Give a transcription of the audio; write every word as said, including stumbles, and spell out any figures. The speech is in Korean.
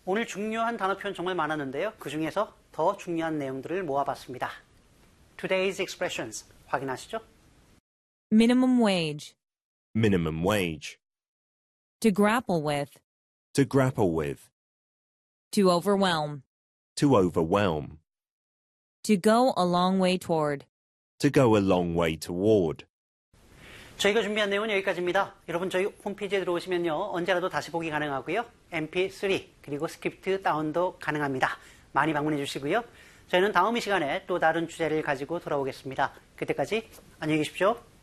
오늘 중요한 단어 표현 정말 많았는데요. 그 중에서 더 중요한 내용들을 모아봤습니다. Today's expressions 확인하시죠. Minimum wage. Minimum wage. To grapple with. To grapple with. To overwhelm. To overwhelm. To go a long way toward. To go a long way toward. 저희가 준비한 내용은 여기까지입니다. 여러분 저희 홈페이지에 들어오시면요. 언제라도 다시 보기 가능하고요. 엠피 쓰리 그리고 스크립트 다운도 가능합니다. 많이 방문해 주시고요. 저희는 다음 이 시간에 또 다른 주제를 가지고 돌아오겠습니다. 그때까지 안녕히 계십시오.